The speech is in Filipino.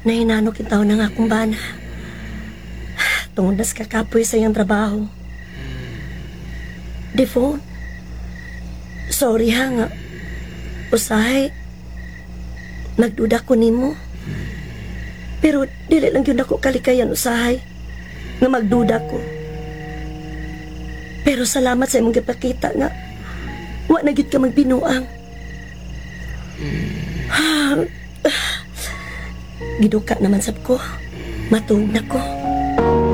Nahinano kintaw na nga akong bana. Tungod nas kakapoy sa iyang trabaho. Defo, sorry ha nga. Usahay, nagduda ko nimo. Pero dili lang yun ako kalikayan usahay nga magduda ko. Pero salamat sa imong gipakita nga wa na gid ka magbinuang. Giduka naman sab ko. Matug na ko.